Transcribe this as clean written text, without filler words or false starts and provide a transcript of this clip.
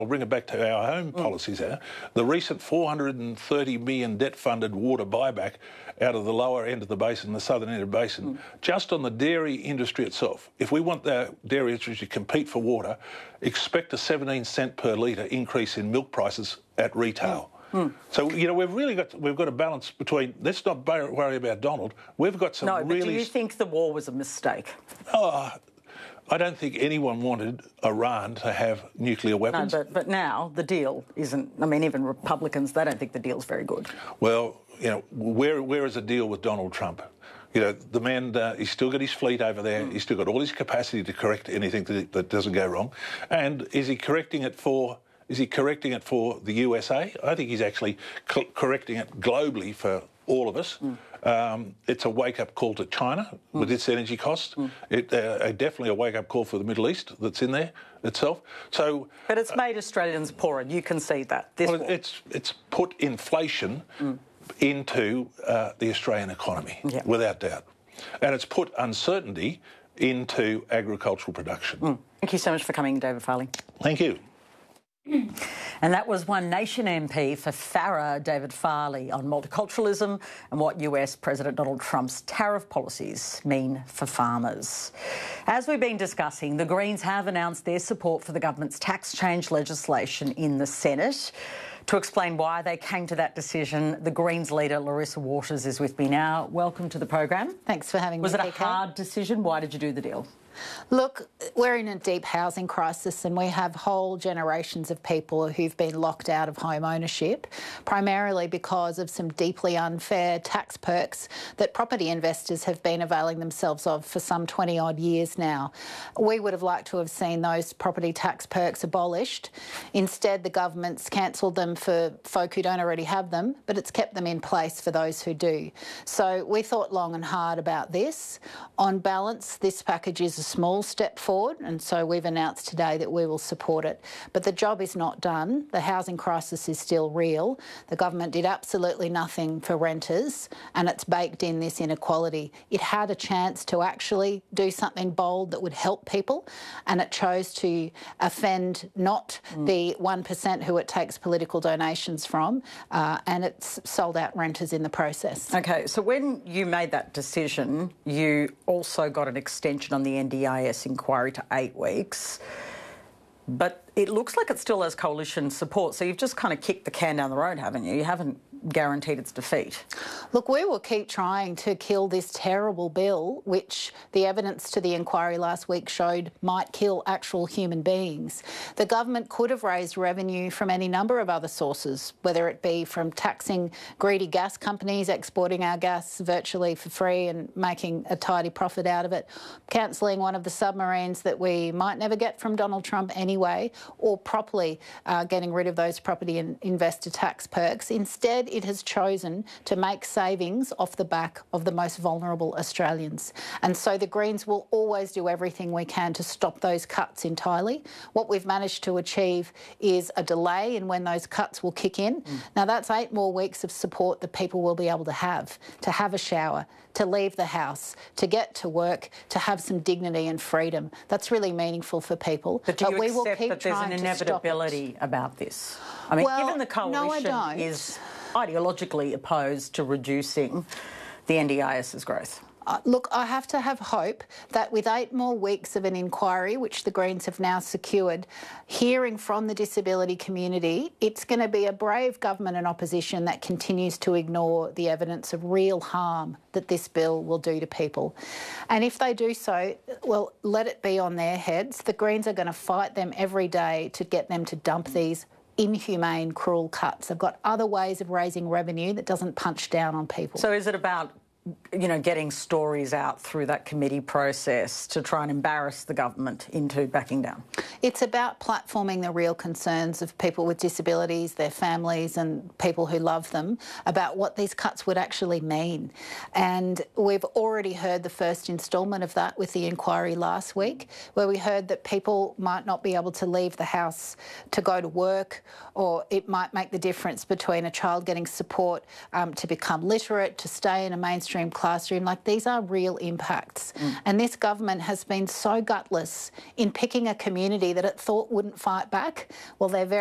I'll bring it back to our home policies here. The recent $430 million debt-funded water buyback out of the lower end of the basin, the southern end of the basin, just on the dairy industry itself. If we want the dairy industry to compete for water, expect a 17 cent per litre increase in milk prices at retail. So, you know, we've got a balance between, let's not worry about Donald. We've got some really... No, but do you think the war was a mistake? I don't think anyone wanted Iran to have nuclear weapons. No, but now the deal isn't... I mean, even Republicans, they don't think the deal's very good. Well, you know, where is a deal with Donald Trump? You know, the man, he's still got his fleet over there. He's still got all his capacity to correct anything that doesn't go wrong. And is he correcting it for... Is he correcting it for the USA? I think he's actually correcting it globally for all of us. It's a wake-up call to China with its energy costs. Definitely a wake-up call for the Middle East that's in there itself. So, but it's made Australians poorer. You can see that. It's put inflation into the Australian economy, without doubt. And it's put uncertainty into agricultural production. Thank you so much for coming, David Farley. Thank you. And that was One Nation MP for Farrer, David Farley, on multiculturalism and what US President Donald Trump's tariff policies mean for farmers. As we've been discussing, the Greens have announced their support for the government's tax change legislation in the Senate. To explain why they came to that decision, the Greens leader, Larissa Waters, is with me now. Welcome to the program. Thanks for having me. Was it a hard decision? Why did you do the deal? Look, we're in a deep housing crisis and we have whole generations of people who've been locked out of home ownership, primarily because of some deeply unfair tax perks that property investors have been availing themselves of for some 20-odd years now. We would have liked to have seen those property tax perks abolished. Instead, the government's cancelled them for folk who don't already have them, but it's kept them in place for those who do. So we thought long and hard about this. On balance, this package is a small step forward, and so we've announced today that we will support it. But the job is not done. The housing crisis is still real. The government did absolutely nothing for renters, and it's baked in this inequality. It had a chance to actually do something bold that would help people, and it chose to offend not the 1% who it takes political donations from, and it's sold out renters in the process. OK, so when you made that decision, you also got an extension on the NDIS inquiry to 8 weeks, but it looks like it still has coalition support. So you've just kind of kicked the can down the road, haven't you? You haven't guaranteed its defeat. Look, we will keep trying to kill this terrible bill, which the evidence to the inquiry last week showed might kill actual human beings. The government could have raised revenue from any number of other sources, whether it be from taxing greedy gas companies, exporting our gas virtually for free and making a tidy profit out of it, cancelling one of the submarines that we might never get from Donald Trump anyway, or properly getting rid of those property and investor tax perks. Instead, it has chosen to make savings off the back of the most vulnerable Australians. And so the Greens will always do everything we can to stop those cuts entirely. What we've managed to achieve is a delay in when those cuts will kick in. Now, that's 8 more weeks of support that people will be able to have a shower, to leave the house, to get to work, to have some dignity and freedom. That's really meaningful for people. But do you accept that there's an inevitability about this? I mean, given the coalition is ideologically opposed to reducing the NDIS's growth. Look, I have to have hope that with 8 more weeks of an inquiry, which the Greens have now secured, hearing from the disability community, it's going to be a brave government and opposition that continues to ignore the evidence of real harm that this bill will do to people. And if they do so, well, let it be on their heads. The Greens are going to fight them every day to get them to dump these inhumane, cruel cuts. They've got other ways of raising revenue that doesn't punch down on people. So is it about, you know, getting stories out through that committee process to try and embarrass the government into backing down? It's about platforming the real concerns of people with disabilities, their families and people who love them, about what these cuts would actually mean. And we've already heard the first instalment of that with the inquiry last week, where we heard that people might not be able to leave the house to go to work, or it might make the difference between a child getting support to become literate, to stay in a mainstream mainstream classroom. Like, these are real impacts. And this government has been so gutless in picking a community that it thought wouldn't fight back. Well, they're very